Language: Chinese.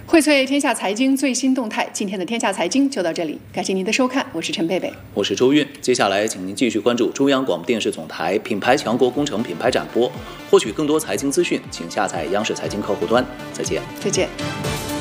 荟萃天下财经最新动态，今天的天下财经就到这里，感谢您的收看，我是陈贝贝， 我是周韵。接下来，请您继续关注中央广播电视总台品牌强国工程品牌展播，获取更多财经资讯，请下载央视财经客户端。再见。 再见。